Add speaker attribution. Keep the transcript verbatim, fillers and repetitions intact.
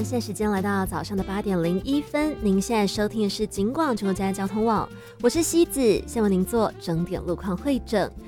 Speaker 1: 现在时间来到早上的八点零一分，您现在收听的是警广全国交通网，我是西子，先为您做整点路况会诊。